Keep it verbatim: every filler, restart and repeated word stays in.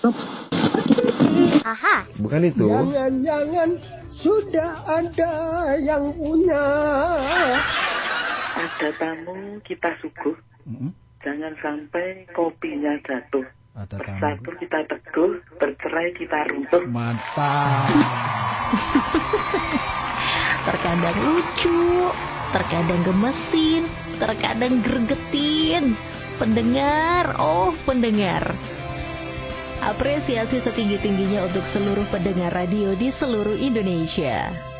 Aha. Bukan itu. Jangan-jangan sudah ada yang punya. Ada tamu kita suguh. Mm-hmm. Jangan sampai kopinya jatuh. Ada Bersatu tamu. kita teguh, bercerai kita runtuh. Mantap. Terkadang lucu, terkadang gemesin, terkadang gregetin. Pendengar, oh pendengar. Apresiasi setinggi-tingginya untuk seluruh pendengar radio di seluruh Indonesia.